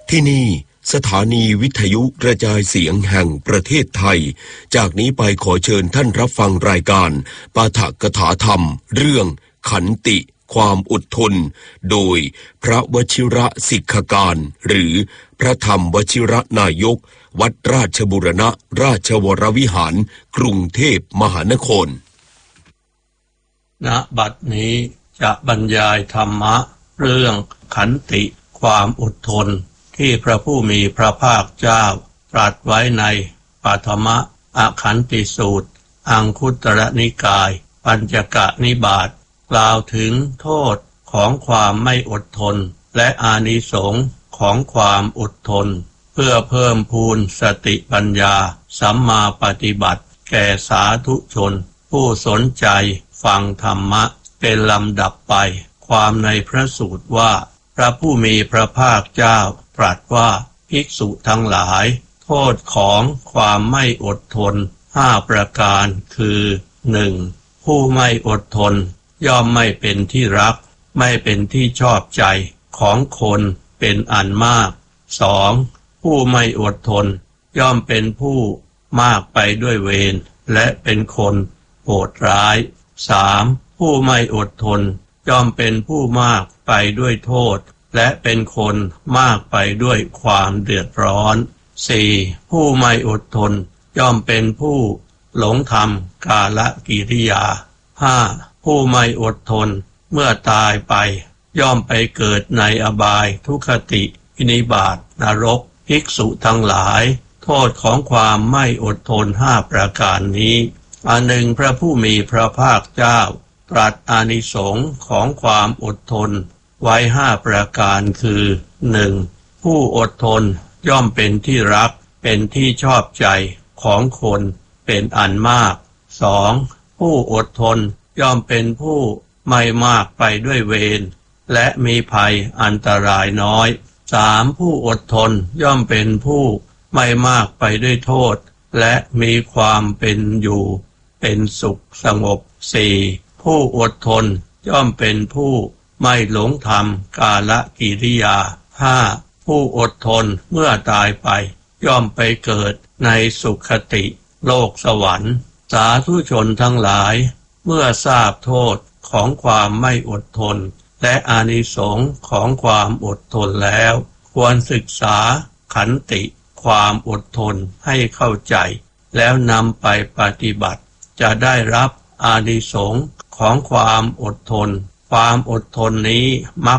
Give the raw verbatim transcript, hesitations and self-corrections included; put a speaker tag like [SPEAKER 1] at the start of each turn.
[SPEAKER 1] ที่นี่สถานีวิทยุกระจายเสียงแห่งประเทศไทยจากนี้ไปขอเชิญท่านรับฟังรายการปาฐกถาธรรมเรื่องขันติความอดทนโดยพระวชิระสิกขการหรือพระธรรมวชิระนายกวัดราชบูรณะราชวรวิหารกรุงเทพมหานคร
[SPEAKER 2] ณบัดนี้จะบรรยายธรรมะเรื่องขันติความอดทนที่พระผู้มีพระภาคเจ้าตรัสไว้ในปฐมอขันติสูตรอังคุตรนิกายปัญจกนิบาตกล่าวถึงโทษของความไม่อดทนและอานิสงส์ของความอดทนเพื่อเพิ่มพูนสติปัญญาสัมมาปฏิบัติแก่สาธุชนผู้สนใจฟังธรรมะเป็นลำดับไปความในพระสูตรว่าพระผู้มีพระภาคเจ้าตรัสว่าภิกษุทั้งหลายโทษของความไม่อดทนห้าประการคือหนึ่งผู้ไม่อดทนย่อมไม่เป็นที่รักไม่เป็นที่ชอบใจของคนเป็นอันมากสองผู้ไม่อดทนย่อมเป็นผู้มากไปด้วยเวรและเป็นคนโหดร้ายสามผู้ไม่อดทนย่อมเป็นผู้มากไปด้วยโทษและเป็นคนมากไปด้วยความเดือดร้อนสี่ผู้ไม่อดทนย่อมเป็นผู้หลงทำกาลกิริยาห้าผู้ไม่อดทนเมื่อตายไปย่อมไปเกิดในอบายทุกขติวินิบาตนรกภิกษุทั้งหลายโทษของความไม่อดทนห้าประการนี้อันหนึ่งพระผู้มีพระภาคเจ้าตรัสอานิสงส์ของความอดทนไว้ห้าประการคือหนึ่งผู้อดทนย่อมเป็นที่รักเป็นที่ชอบใจของคนเป็นอันมากสองผู้อดทนย่อมเป็นผู้ไม่มากไปด้วยเวรและมีภัยอันตรายน้อยสามผู้อดทนย่อมเป็นผู้ไม่มากไปด้วยโทษและมีความเป็นอยู่เป็นสุขสงบสี่ผู้อดทนย่อมเป็นผู้ไม่หลงทำกาลกิริยาห้าผู้อดทนเมื่อตายไปย่อมไปเกิดในสุขติโลกสวรรค์สาธุชนทั้งหลายเมื่อทราบโทษของความไม่อดทนและอานิสงส์ของความอดทนแล้วควรศึกษาขันติความอดทนให้เข้าใจแล้วนำไปปฏิบัติจะได้รับอานิสงส์ของความอดทนความอดทนนี้มัก